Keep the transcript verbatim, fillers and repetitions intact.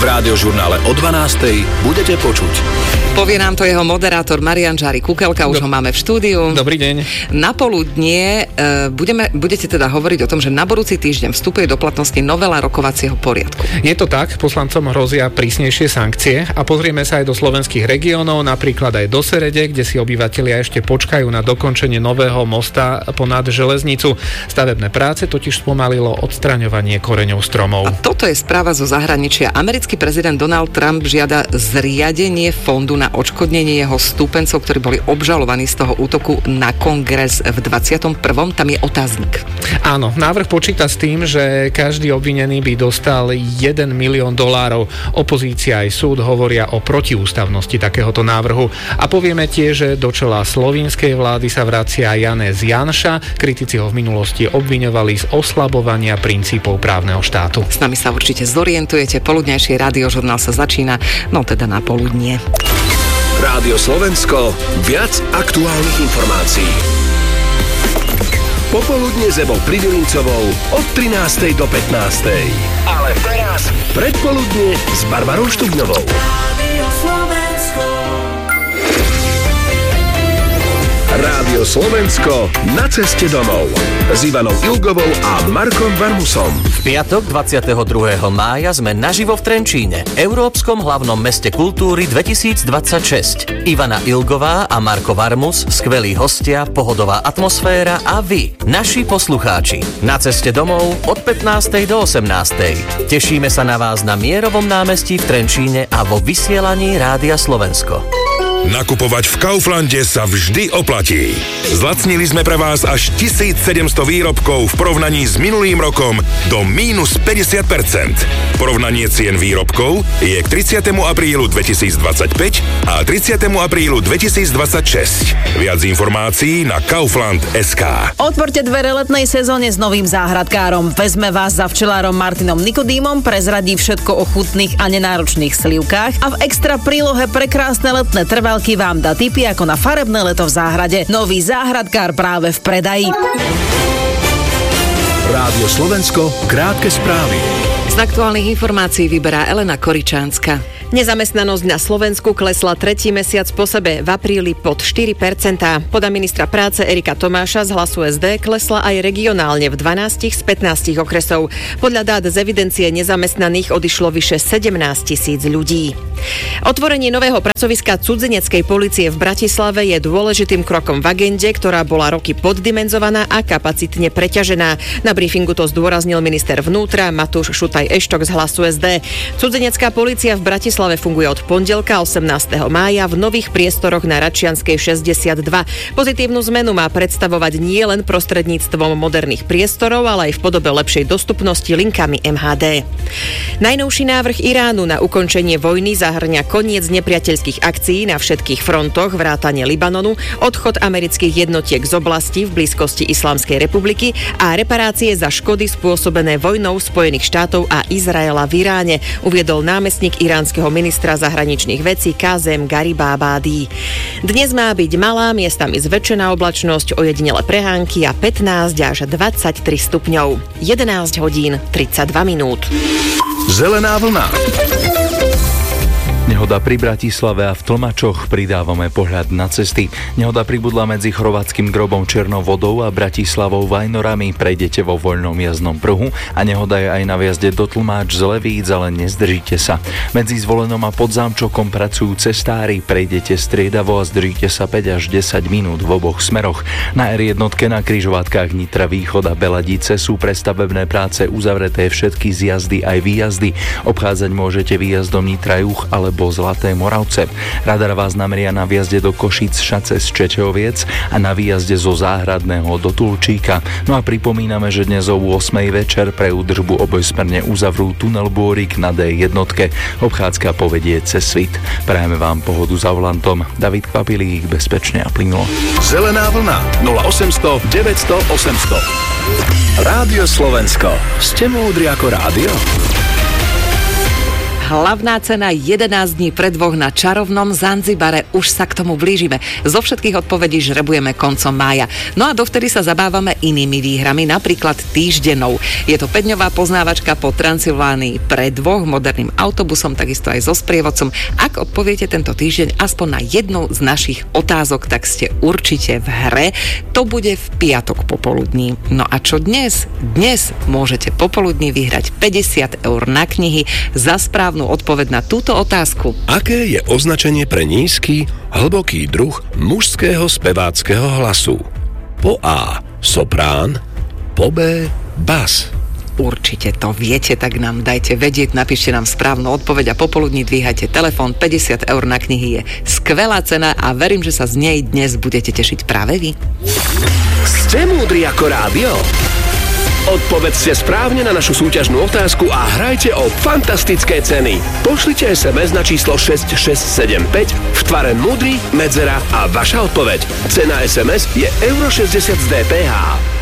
rádiožurnále o dvanástej budete počuť. Povie nám to jeho moderátor Marián Žári Kukelka, už Do... ho máme v štúdiu. Dobrý deň. Na poludnie e, budeme, budete teda hovoriť o tom, že na budúci týždeň vstupuje do platnosti novela rokovacieho poriadku. Je to tak, poslancom hrozia prísnejšie sankcie a pozrieme sa aj do slovenských regiónov, napríklad aj do Serede, kde si obyvatelia ešte počkajú na dokončenie nového mosta ponad železnicu. Stavebné práce totiž spomalilo odstraňovanie koreňov stromov. A toto je správa zo zahraničia. Americký prezident Donald Trump žiada zriadenie fondu na odškodnenie jeho stúpencov, ktorí boli obžalovaní z toho útoku na kongres v dvadsiatom prvom. Tam je otáznik. Áno, návrh počíta s tým, že každý obvinený by dostal jeden milión dolárov. Opozícia aj súd hovoria o protiústavnosti takéhoto návrhu. A povieme tiež, že do čela slovinskej vlády sa vracia Janez Janša. Kritici ho v minulosti obviňovali z oslabovania princípov právneho štátu. S nami sa určite zorientujete. Poludnejší rádiožurnál sa začína, no teda na poludnie. Rádio Slovensko, viac aktuálnych informácií. Popoludne s Ebou Pridilincovou od trinástej do pätnástej. Ale teraz predpoludne s Barbarou Štubňovou. Rádio Slovensko. Rádio Slovensko na ceste domov s Ivanou Ilgovou a Markom Varmusom. V piatok dvadsiateho druhého mája sme naživo v Trenčíne, Európskom hlavnom meste kultúry dvetisícdvadsaťšesť. Ivana Ilgová a Marko Varmus, skvelí hostia, pohodová atmosféra a vy, naši poslucháči. Na ceste domov od pätnástej do osemnástej. Tešíme sa na vás na Mierovom námestí v Trenčíne a vo vysielaní Rádia Slovensko. Nakupovať v Kauflande sa vždy oplatí. Zlacnili sme pre vás až tisícsedemsto výrobkov v porovnaní s minulým rokom do mínus päťdesiat percent. Porovnanie cien výrobkov je k tridsiatemu aprílu dvetisícdvadsaťpäť a tridsiatemu aprílu dvetisícdvadsaťšesť. Viac informácií na kaufland bodka es ká. Otvorte dvere letnej sezóne s novým záhradkárom. Vezme vás za včelárom Martinom Nikodýmom, prezradí všetko o chutných a nenáročných slivkách a v extra prílohe prekrásne letné trvá vám dá tipy ako na farebné leto v záhrade. Nový záhradkár práve v predaji. Rádio Slovensko, krátke správy. Z aktuálnych informácií vyberá Elena Koričánska. Nezamestnanosť na Slovensku klesla tretí mesiac po sebe, v apríli pod štyri percentá. Podľa ministra práce Erika Tomáša z Hlasu es dé klesla aj regionálne v dvanástich z pätnástich okresov. Podľa dát z evidencie nezamestnaných odišlo vyše sedemnásť tisíc ľudí. Otvorenie nového pracoviska cudzineckej polície v Bratislave je dôležitým krokom v agende, ktorá bola roky poddimenzovaná a kapacitne preťažená. Na briefingu to zdôraznil minister vnútra Matúš Šutaj Eštok z Hlasu es dé. Cudzinecká polícia v Bratislave funguje od pondelka osemnásteho mája v nových priestoroch na Račianskej šesťdesiatdva. Pozitívnu zmenu má predstavovať nie len prostredníctvom moderných priestorov, ale aj v podobe lepšej dostupnosti linkami em há dé. Najnovší návrh Iránu na ukončenie vojny zahŕňa koniec nepriateľských akcií na všetkých frontoch vrátane Libanonu, odchod amerických jednotiek z oblasti v blízkosti Islamskej republiky a reparácie za škody spôsobené vojnou Spojených štátov a Izraela v Iráne, uviedol námestník iránskeho ministra zahraničných vecí Kázem Garibabadi. Dnes má byť malá, miestami zväčšená oblačnosť, ojedinele prehánky a pätnásť až dvadsaťtri stupňov. jedenásť hodín tridsaťdva minút. Zelená vlna. Nehoda pri Bratislave a v Tlmačoch, pridávame pohľad na cesty. Nehoda pribudla medzi chorvátskym Grobom Černou Vodou a Bratislavou Vajnorami. Prejdete vo voľnom jazdnom pruhu a nehoda je aj na vjazde do Tlmáč z Levíc, ale nezdržíte sa. Medzi Zvolenom a Podzámčokom pracujú cestári, prejdete striedavo a zdržíte sa päť až desať minút v oboch smeroch. Na er jedna na križovatkách Nitra Východ a Beladice sú pre stavebné práce uzavreté všetky zjazdy aj výjazdy. Obchádzať môžete výjazdom Nitra Juh alebo Zlaté Moravce. Radar vás nameria na výjazde do Košíc Šace z Čečoviec a na výjazde zo Záhradného do Tulčíka. No a pripomíname, že dnes o ôsmej večer pre údržbu obojsmerne uzavrú tunel Bôrik na dé jedna. Obchádzka povedie cez Svit. Prajeme vám pohodu za volantom. David Kvapilík, bezpečne a plynulo. Zelená vlna nula osemsto deväťsto osemsto. Rádio Slovensko. Ste múdri ako rádio? Hlavná cena jedenásť dní pre dvoch na čarovnom Zanzibare. Už sa k tomu blížime. Zo všetkých odpovedí žrebujeme koncom mája. No a dovtedy sa zabávame inými výhrami, napríklad týždennou. Je to päťdňová poznávačka po Transylvánii pre dvoch moderným autobusom, takisto aj so sprievodcom. Ak odpoviete tento týždeň aspoň na jednu z našich otázok, tak ste určite v hre. To bude v piatok popoludní. No a čo dnes? Dnes môžete popoludní vyhrať päťdesiat eur na knihy za správnu odpoveď na túto otázku. Aké je označenie pre nízky, hlboký druh mužského speváckeho hlasu? Po A. Soprán, po B. Bas. Určite to viete, tak nám dajte vedieť, napíšte nám správnu odpoveď a popoludní dvíhajte telefón. päťdesiat eur na knihy je skvelá cena a verím, že sa z nej dnes budete tešiť práve vy. Ste múdri ako rádio? Odpovedzte správne na našu súťažnú otázku a hrajte o fantastické ceny. Pošlite es em es na číslo šesť šesť sedem päť v tvare múdry, medzera a vaša odpoveď. Cena es em es je euro šesťdesiat z dé pé há.